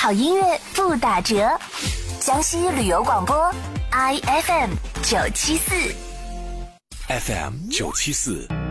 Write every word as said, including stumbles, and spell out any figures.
好音乐不打折。江西旅游广播 I F M 九七四 F M 九七四